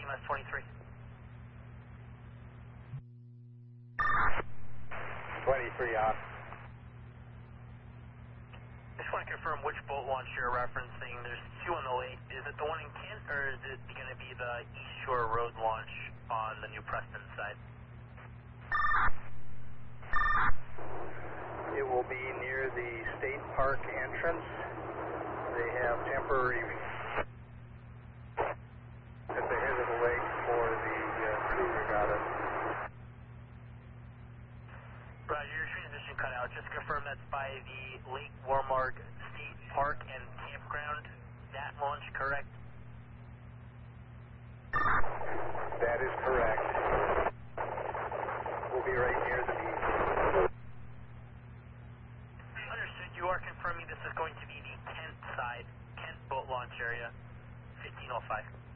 CMS 23. 23 off. Just want to confirm which boat launch you're referencing. There's two on the lake. Is it the one in Kent, or is it going to be the East Shore Road launch on the New Preston side? It will be near the State Park entrance. They have temporary at the head of the lake for the crew regatta. Roger, your transition cut out. Just confirm that's by the Lake Warmark State Park and Campground. That launch correct? That is correct. We'll be right near the beach. Understood. You are confirming this is going to be the Kent side, Kent boat launch area, 1505.